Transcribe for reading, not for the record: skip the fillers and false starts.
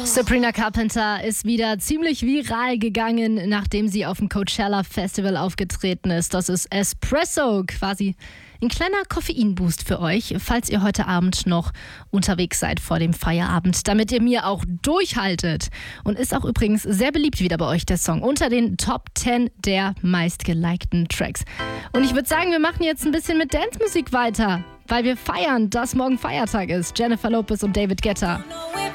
Sabrina Carpenter ist wieder ziemlich viral gegangen, nachdem sie auf dem Coachella Festival aufgetreten ist. Das ist Espresso, quasi ein kleiner Koffeinboost für euch, falls ihr heute Abend noch unterwegs seid vor dem Feierabend, damit ihr mir auch durchhaltet. Und ist auch übrigens sehr beliebt wieder bei euch, der Song, unter den Top 10 der meistgelikten Tracks. Und ich würde sagen, wir machen jetzt ein bisschen mit Dance-Musik weiter, weil wir feiern, dass morgen Feiertag ist. Jennifer Lopez und David Guetta.